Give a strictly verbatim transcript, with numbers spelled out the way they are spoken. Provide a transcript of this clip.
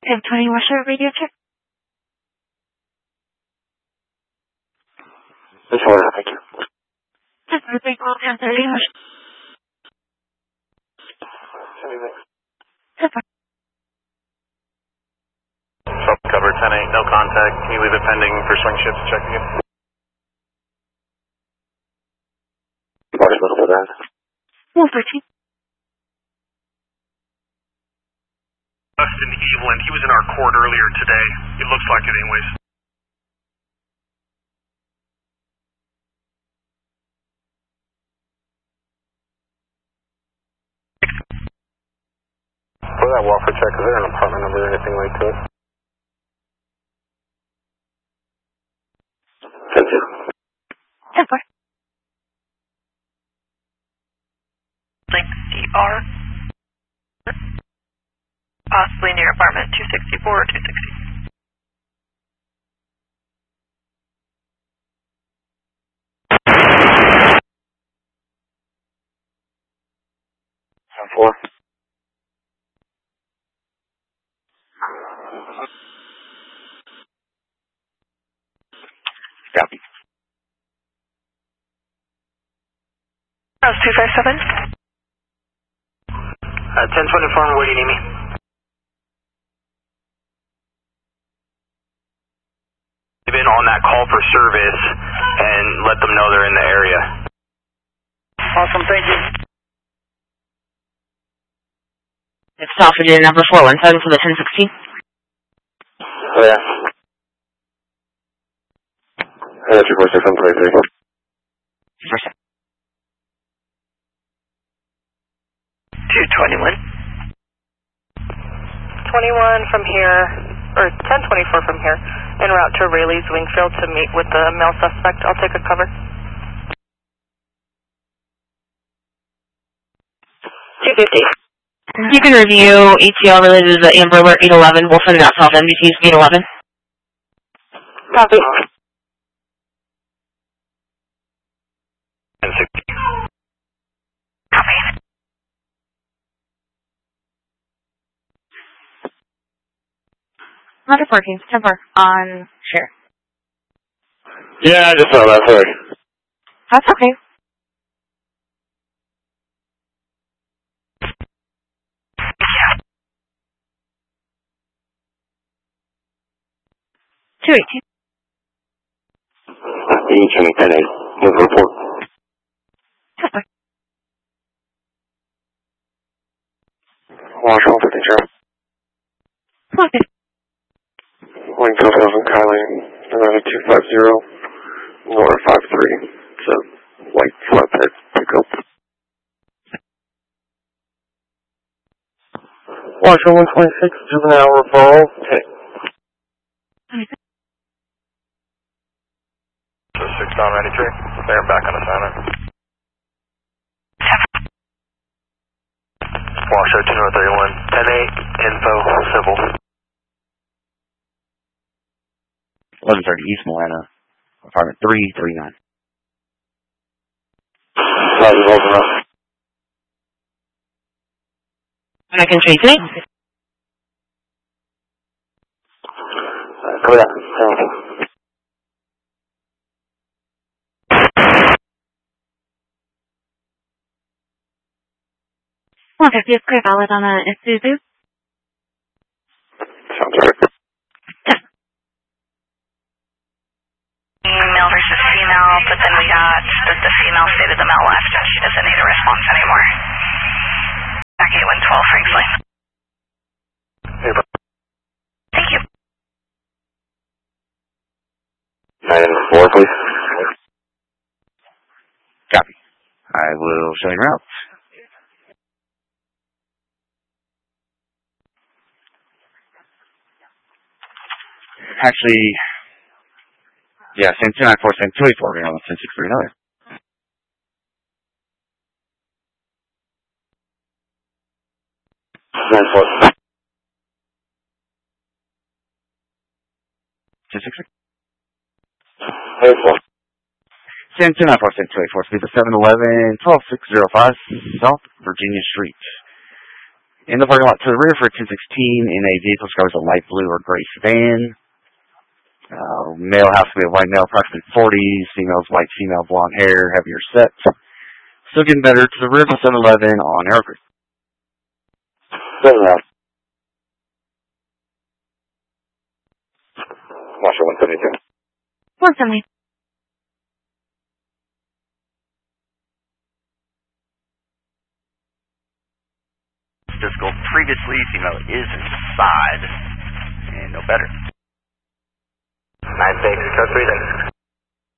ten twenty, what's your radio check? That's all right, thank you. ten thirty, call ten thirty, what's Sub cover ten eight, no contact. Can you leave it pending for swing shift to check again? Body little for that. one thirteen. Dustin Evelyn, he was in our court earlier today. It looks like it anyways. For that Wofford check, is there an apartment number or anything like to it? ten two. ten four. Link D R. Possibly near apartment two sixty-four or two sixty. ten four. Copy. House two five seven. Uh, ten twenty-four, where do you need me? They've been on that call for service and let them know they're in the area. Awesome, thank you. It's officer number four one seven for the ten sixteen. Oh, yeah. Yeah, two four six one three three. two twenty-one. twenty-one from here, or ten twenty-four from here, en route to Rayleigh's Wingfield to meet with the male suspect. I'll take a cover. two fifty. You can review A T L related to the Amber Alert eight eleven. We'll send it out to all the M D Ts eight eleven. Copy. ten sixty. Copy. Another parking, ten four on share. Yeah, I just saw that, sorry. That's okay. two eighteen. Each and ten eight. Move report. ten four. Wash off with the job. Okay. Wing twelve thousand Kylie, Nevada two five zero, Nora five three. It's a white flatbed pickup. Washer one twenty-six, juvenile referral. Okay. So six down ninety-three. They're back on assignment. Washoe two oh thirty-one, ten eight, info, civil. eleven thirty East Milana, apartment three three nine. Roger, over up. And I can trace it. Uh, clear that. Thank one fifty is clear valid on a Isuzu. Sounds right. Male versus female, but then we got that the female stated the male left and she doesn't need a response anymore. Back eight one twelve, Frank's Lane. Hey, bro. Thank you. nine four, please. Copy. I will show you route. Actually, yeah, same two nine four, same two eight four, we're going to send six three another. nine four. two six six. eight four. Same two nine four, same two eight four, speed to seven eleven, twelve six zero five, South Virginia Street. In the parking lot to the rear for ten sixteen in a vehicle described as a light blue or gray sedan. Uh, male has to be a white male, approximately forties. Female's white, female, blonde hair, heavier set. Still getting better to the rear of seven eleven on Arrow Creek. seven eleven. Marshall one seventy-two. one seventy. Physical previously, female is inside, and no better. nine six, code three,